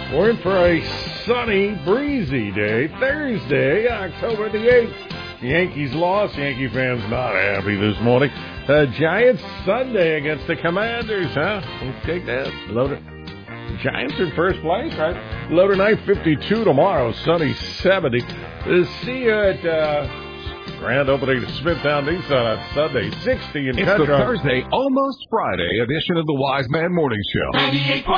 We're in for a sunny, breezy day. Thursday, October the 8th. Yankees lost. Yankee fans not happy this morning. Giants Sunday against the Commanders, huh? We'll take that. Loader. Giants in first place, right? Loader night 52 tomorrow. Sunny 70. See you at grand opening of Smithtown Nissan on Sunday, 60 in It's Petro. the Thursday, almost Friday edition of the Wise Man Morning Show.